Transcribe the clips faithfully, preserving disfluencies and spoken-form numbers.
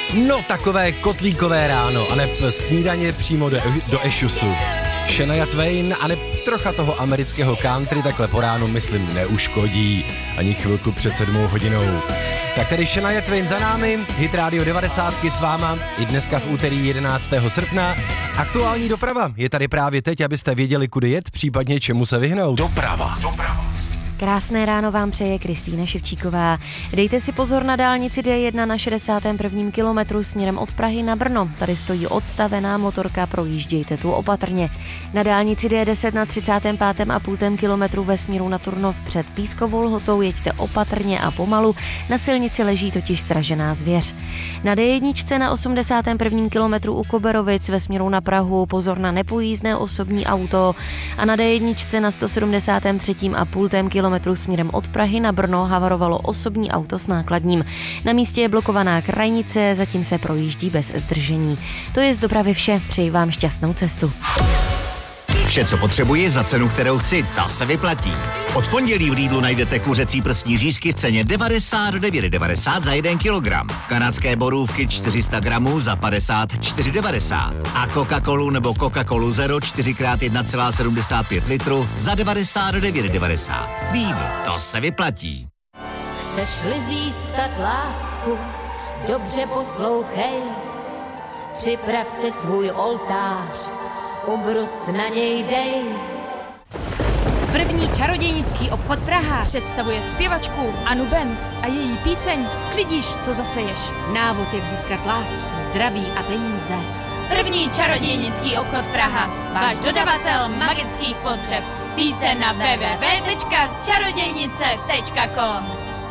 No takové kotlíkové ráno, aneb snídaně přímo do, do ešusu. Shania Twain aneb trocha toho amerického country takhle po ránu, myslím, neuškodí ani chvilku před sedmou hodinou. Tak tedy Shania Twain za námi, Hit Radio devadesát s váma i dneska v úterý jedenáctého srpna. Aktuální doprava je tady právě teď, abyste věděli, kudy jet, případně čemu se vyhnout. Doprava. Doprava. Krásné ráno vám přeje Kristýna Ševčíková. Dejte si pozor na dálnici D jedna na šedesátém prvním kilometru směrem od Prahy na Brno. Tady stojí odstavená motorka, projíždějte tu opatrně. Na dálnici D deset na třicátém pátém a půl kilometru ve směru na Turnov před Pískovou Lhotou jeďte opatrně a pomalu, na silnici leží totiž sražená zvěř. Na D jedna na osmdesátém prvním kilometru u Koberovic ve směru na Prahu pozor na nepojízdné osobní auto a na D jedna na sto sedmdesátém třetím a půl kilometru směrem od Prahy na Brno havarovalo osobní auto s nákladním. Na místě je blokovaná krajnice, zatím se projíždí bez zdržení. To je z dopravy vše, přeji vám šťastnou cestu. Vše, co potřebuji za cenu, kterou chci, ta se vyplatí. Od pondělí v Lidlu najdete kuřecí prsní řízky v ceně devadesát devět devadesát za jeden kilogram. Kanadské borůvky čtyři sta gramů za padesát čtyři devadesát. A Coca-Colu nebo Coca-Colu Zero čtyři krát jedna celá sedmdesát pět litru za devadesát devět devadesát. Lidl, to se vyplatí. Chceš-li získat lásku, dobře poslouchej. Připrav se svůj oltář, ubrus na něj dej. První čarodějnický obchod Praha představuje zpěvačku Anu Benz a její píseň Sklidíš, co zaseješ. Návod, jak získat lásku, zdraví a peníze. První čarodějnický obchod Praha, váš dodavatel magických potřeb. Více na w w w tečka čarodějnice tečka com.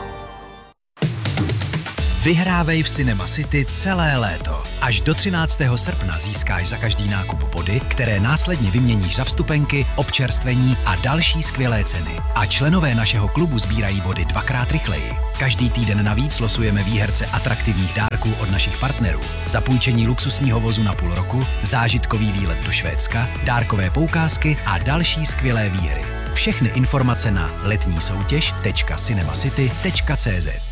Vyhrávej v Cinema City celé léto. Až do třináctého srpna získáš za každý nákup body, které následně vyměníš za vstupenky, občerstvení a další skvělé ceny. A členové našeho klubu sbírají body dvakrát rychleji. Každý týden navíc losujeme výherce atraktivních dárků od našich partnerů. Zapůjčení luxusního vozu na půl roku, zážitkový výlet do Švédska, dárkové poukázky a další skvělé výhry. Všechny informace na letní soutěž tečka cinemacity tečka cz.